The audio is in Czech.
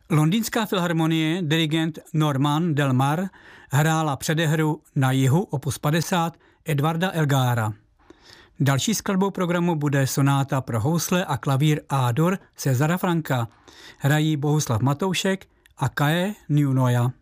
Londýnská filharmonie, dirigent Norman Del Mar, hrála předehru Na jihu opus 50 Edvarda Elgara. Další skladbou programu bude sonáta pro housle a klavír A-dur Cezara Franka. Hrají Bohuslav Matoušek a Kae Niunoja.